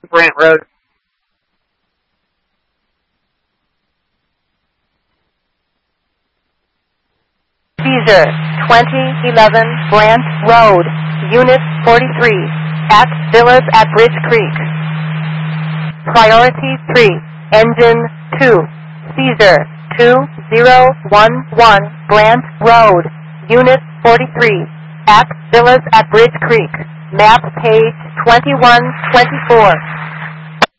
Brant Road. Caesar, 2011 Brant Road, Unit 43, at Villas at Bridge Creek. Priority 3, Engine 2, Caesar, 2011 Brant Road, Unit 43, at Villas at Bridge Creek. Map page 2124.